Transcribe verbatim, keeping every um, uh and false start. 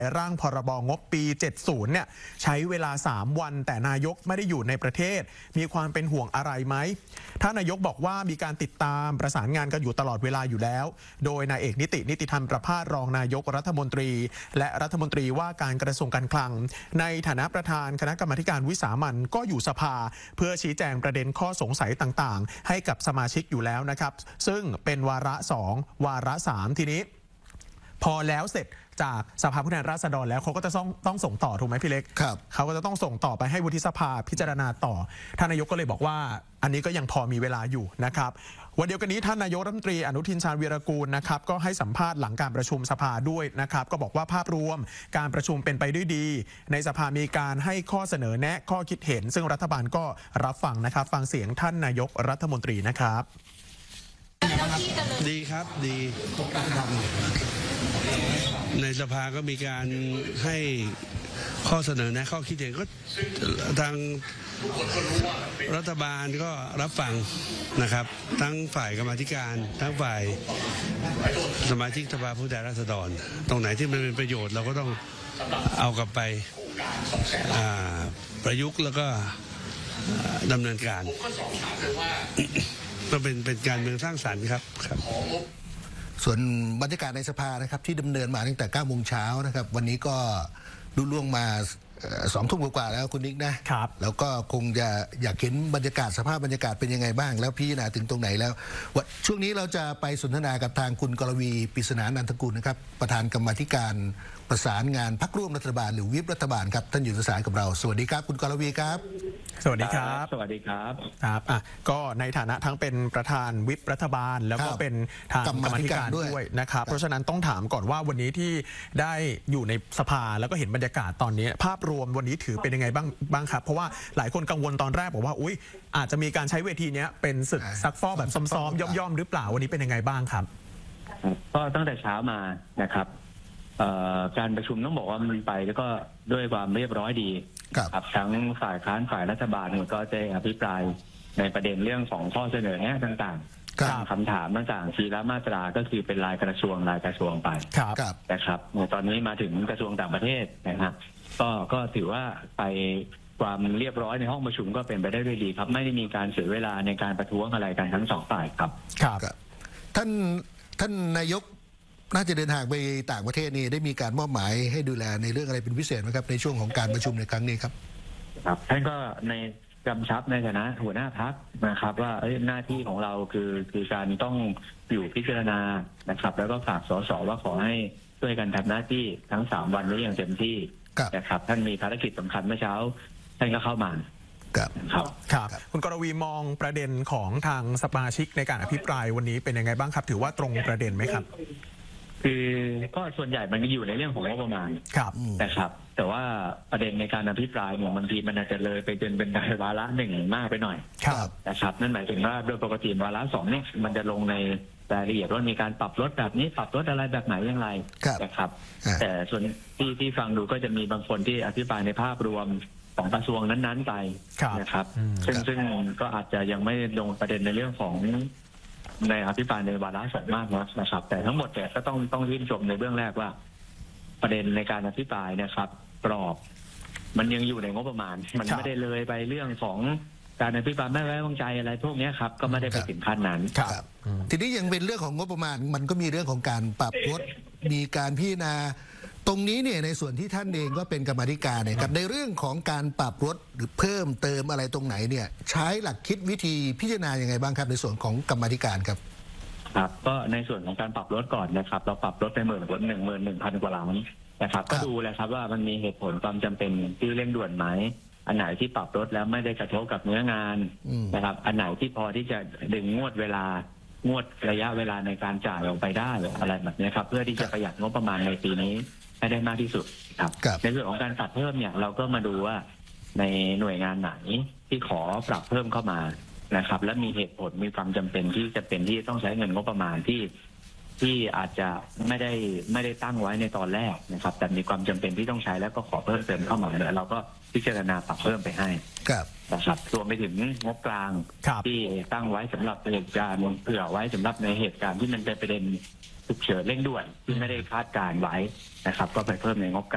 ร่างพรบงบปีเจ็ดสิบเนี่ยใช้เวลาสามวันแต่นายกไม่ได้อยู่ในประเทศมีความเป็นห่วงอะไรไหมท่านนายกบอกว่ามีการติดตามประสานงานกันอยู่ตลอดเวลาอยู่แล้วโดยนายเอกนิตินิติธรรมประภาสรองนายกรัฐมนตรีและรัฐมนตรีว่าการกระทรวงการคลังในฐานะประธานคณะกรรมาการวิสามัญก็อยู่สภาเพื่อชี้แจงประเด็นข้อสงสัยต่างๆให้กับสมาชิกอยู่แล้วนะครับซึ่งเป็นวาระสองวาระสามทีนี้พอแล้วเสร็จจากสภาผู้แทนราษฎรแล้วเขาก็จะต้องต้องส่งต่อถูกไหมพี่เล็กครับเขาก็จะต้องส่งต่อไปให้วุฒิสภาพิจารณาต่อท่านนายกก็เลยบอกว่าอันนี้ก็ยังพอมีเวลาอยู่นะครับวันเดียวกันนี้ท่านนายกรัฐมนตรีอนุทินชาญวีรกูลนะครับก็ให้สัมภาษณ์หลังการประชุมสภาด้วยนะครับก็บอกว่าภาพรวมการประชุมเป็นไปด้วยดีในสภามีการให้ข้อเสนอแนะข้อคิดเห็นซึ่งรัฐบาลก็รับฟังนะครับฟังเสียงท่านนายกรัฐมนตรีนะครับดีครับดีในสภาก็มีการให้ข้อเสนอแนะข้อคิดเห็นก็ทางรัฐบาลก็รับฟังนะครับทั้งฝ่ายกรรมาธิการทั้งฝ่ายสมาชิกสภาผู้แทนราษฎรตรงไหนที่มันเป็นประโยชน์เราก็ต้องเอากลับไปประยุกต์แล้วก็ดำเนินการก็เป็นเป็นการเมืองสร้างสรรค์ครับครับส่วนบรรยากาศในสภานะครับที่ดำเนินมาตั้งแต่เก้าโมงเช้านะครับวันนี้ก็ลุล่วงมาสองทุ่มกว่าแล้วคุณนิกนะครับแล้วก็คงจะอยากเห็นบรรยากาศสภาพบรรยากาศเป็นยังไงบ้างแล้วพิจารณาถึงตรงไหนแล้วช่วงนี้เราจะไปสนทนากับทางคุณกรวีปริศนานันทกุลนะครับประธานกรรมาธิการประสานงานพรรคร่วมรัฐบาลหรือวิปรัฐบาลครับท่านอยู่ในสายกับเราสวัสดีครับคุณกรวีครับสวัสดีครับสวัสดีครับครับอ่ะก็ในฐานะทั้งเป็นประธานวิปรัฐบาลแล้วก็เป็นทางกรรมาธิการด้วยนะครับเพราะฉะนั้นต้องถามก่อนว่าวันนี้ที่ได้อยู่ในสภาแล้วก็เห็นบรรยากาศตอนนี้ภาพรวมวันนี้ถือเป็นยังไงบ้างบ้างครับเพราะว่าหลายคนกังวลตอนแรกบอกว่าอุ๊ยอาจจะมีการใช้เวทีนี้เป็นศึกซักฟอกแบบซ้อมๆย่อมๆหรือเปล่าวันนี้เป็นยังไงบ้างครับก็ตั้งแต่เช้ามานะครับการประชุมต้องบอกว่ามันไปแล้วก็ด้วยความเรียบร้อยดีครับทั้งฝ่ายค้านฝ่ายรัฐบาลก็จะอภิปรายในประเด็นเรื่องของข้อเสนอแนะต่างๆคำถามต่างๆทีละมาตราก็คือเป็นรายกระทรวงรายกระทรวงไปนะครับตอนนี้มาถึงกระทรวงต่างประเทศนะครับก็ก็ถือว่าไปความเรียบร้อยในห้องประชุมก็เป็นไปได้ด้วยดีครับไม่ได้มีการเสียเวลาในการประท้วงอะไรกันทั้งสองฝ่ายครับครับท่านท่านนายกน่าจะเดินทางไปต่างประเทศนี่ได้มีการมอบหมายให้ดูแลในเรื่องอะไรเป็นพิเศษไหมครับในช่วงของการประชุมในครั้งนี้ครับครับท่านก็ในกำชับในฐานะหัวหน้าพรรคนะครับว่าหน้าที่ของเราคือคือการต้องอยู่พิจารณานะครับแล้วก็ฝากสสว่าขอให้ช่วยกันทำหน้าที่ทั้งสามวันนี้อย่างเต็มที่นะครับท่านมีภารกิจสำคัญเมื่อเช้าท่านก็เข้ามาครับครับคุณกรวีมองประเด็นของทางสมาชิกในการอภิปรายวันนี้เป็นยังไงบ้างครับถือว่าตรงประเด็นไหมครับคือก็ส่วนใหญ่มันก็อยู่ในเรื่องของงบประมาณครับนะครับแต่ว่าประเด็นในการอภิปรายเนี่ยบางทีมันอาจจะเลยไปจนเป็นวาระหนึ่งมากไปหน่อยนะครับนั่นหมายถึงว่าโดยปกติวาระสองเนี่ยมันจะลงในรายละเอียดว่ามีการปรับลดแบบนี้ปรับลดอะไรแบบไหนอย่างไรนะครับแต่ส่วนที่ที่ฟังดูก็จะมีบางคนที่อภิปรายในภาพรวมของกระทรวงนั้นๆไปนะครับซึ่งซึ่งก็อาจจะยังไม่ลงประเด็นในเรื่องของในอภิปรายในวาระสองมากนะครับแต่ทั้งหมดเนี่ยก็ต้องต้องยื่นชมในเบื้องแรกว่าประเด็นในการอภิปรายนะครับกรอบมันยังอยู่ในงบประมาณมันไม่ได้เลยไปเรื่องของการอภิปรายไม่ไว้วางใจอะไรพวกนี้ครับก็ไม่ได้ไปถึงขั้นนั้นครับทีนี้ยังเป็นเรื่องของงบประมาณมันก็มีเรื่องของการปรับลดมีการพิจารณาตรงนี้เนี่ยในส่วนที่ท่านเองก็เป็นกรรมาธิการเนี่ยครับในเรื่องของการปรับลดหรือเพิ่มเติมอะไรตรงไหนเนี่ยใช้หลักคิดวิธีพิจารณาอย่างไงบ้างครับในส่วนของกรรมาธิการครับครับก็ในส่วนของการปรับลดก่อนนะครับเราปรับลดไปหมื่นลดหนึ่งหมื่นหนึ่งพันกว่าล้านนะครับก็ดูแหละครับว่ามันมีเหตุผลความจำเป็นที่เร่งด่วนไหมอันไหนที่ปรับลดแล้วไม่ได้กระทบกับเนื้องานนะครับอันไหนที่พอที่จะดึงงวดเวลางวดระยะเวลาในการจ่ายออกไปได้อะไรแบบนี้ครับเพื่อที่จะประหยัดงบประมาณในปีนี้ให้ได้มากที่สุดครับในส่วนของการปรับเพิ่มเนี่ยเราก็มาดูว่าในหน่วยงานไหนที่ขอปรับเพิ่มเข้ามานะครับและมีเหตุผลมีความจำเป็นที่จะเป็นที่ต้องใช้เงินงบประมาณที่ที่อาจจะไม่ได้ไม่ได้ตั้งไว้ในตอนแรกนะครับแต่มีความจำเป็นที่ต้องใช้แล้วก็ขอเพิ่มเติมเข้ามาเนี่ยเราก็พิจารณาปรับเพิ่มไปให้นะครับรวมไปถึงงบกลางที่ตั้งไว้สำหรับเหตุการณ์เผื่อไว้สำหรับในเหตุการณ์ที่มันเป็นประเด็นฉุกเฉินเร่งด่วนที่ไม่ได้คาดการไว้นะครับก็ไปเพิ่มในงบก